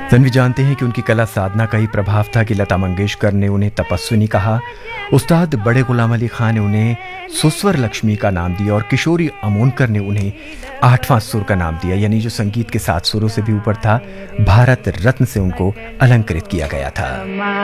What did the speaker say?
तन्वी जानते हैं कि उनकी कला साधना का ही प्रभाव था कि लता मंगेशकर ने उन्हें तपस्विनी कहा, उस्ताद बड़े गुलाम अली खान ने उन्हें सुस्वर लक्ष्मी का नाम दिया और किशोरी अमोनकर ने उन्हें 8वां सुर का नाम दिया, यानी जो संगीत के 7 सुरों से भी ऊपर था। भारत रत्न से उनको अलंकृत किया गया था।